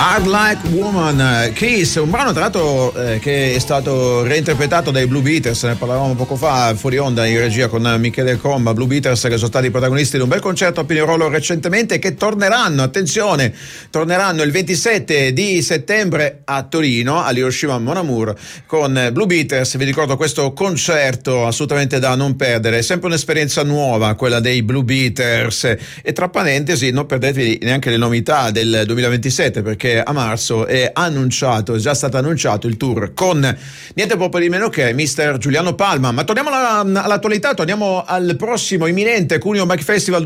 Hard Like Woman, Kiss, un brano tra l'altro che è stato reinterpretato dai Blue Beaters, ne parlavamo poco fa fuori onda in regia con Michele Comba. Blue Beaters che sono stati protagonisti di un bel concerto a Pinerolo recentemente, che torneranno, attenzione, torneranno il 27 di settembre a Torino, all'Hiroshima Mon Amour, con Blue Beaters. Vi ricordo questo concerto assolutamente da non perdere, è sempre un'esperienza nuova quella dei Blue Beaters, e tra parentesi non perdetevi neanche le novità del 2027, perché a marzo è già stato annunciato il tour con niente proprio di meno che Mr. Giuliano Palma. Ma torniamo all'attualità, torniamo al prossimo imminente Cuneo Bike Festival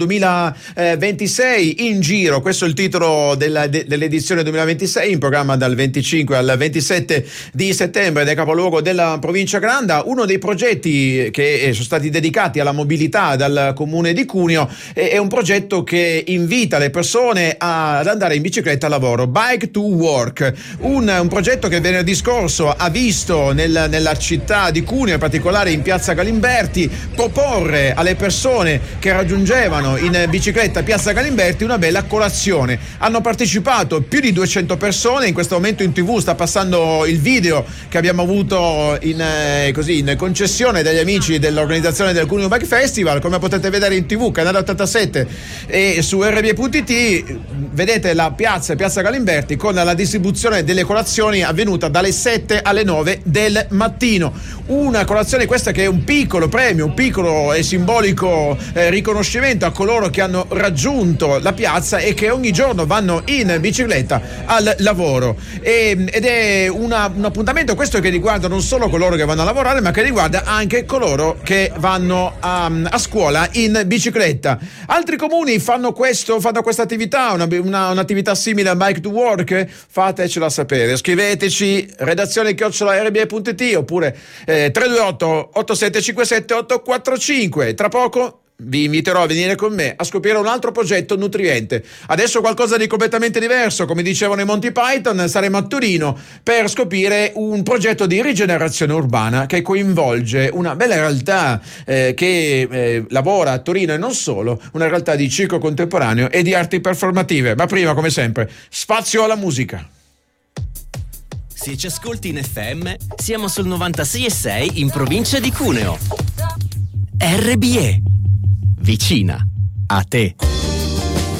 2026 in giro. Questo è il titolo dell'edizione 2026, in programma dal 25 al 27 di settembre nel capoluogo della provincia Granda. Uno dei progetti che sono stati dedicati alla mobilità dal comune di Cuneo è un progetto che invita le persone ad andare in bicicletta a lavoro, Bike to Work, un progetto che venerdì scorso ha visto nella città di Cuneo, in particolare in piazza Galimberti, proporre alle persone che raggiungevano in bicicletta piazza Galimberti una bella colazione. Hanno partecipato più di 200 persone. In questo momento in TV sta passando il video che abbiamo avuto in concessione dagli amici dell'organizzazione del Cuneo Bike Festival. Come potete vedere in TV, canale 87 e su RBE.it, vedete la piazza Galimberti con la distribuzione delle colazioni avvenuta dalle 7 alle 9 del mattino. Una colazione questa che è un piccolo premio, un piccolo e simbolico riconoscimento a coloro che hanno raggiunto la piazza e che ogni giorno vanno in bicicletta al lavoro. Ed è un appuntamento questo che riguarda non solo coloro che vanno a lavorare, ma che riguarda anche coloro che vanno a scuola in bicicletta. Altri comuni fanno questa attività, un'attività simile a Bike to Work. Fatecela sapere, scriveteci redazione@rbe.it oppure 328 8757 845. Tra poco vi inviterò a venire con me a scoprire un altro progetto nutriente. Adesso qualcosa di completamente diverso, come dicevano i Monty Python. Saremo a Torino per scoprire un progetto di rigenerazione urbana che coinvolge una bella realtà che lavora a Torino e non solo, una realtà di circo contemporaneo e di arti performative. Ma prima, come sempre, spazio alla musica. Se ci ascolti in FM, siamo sul 96.6 in provincia di Cuneo. RBE, vicina a te.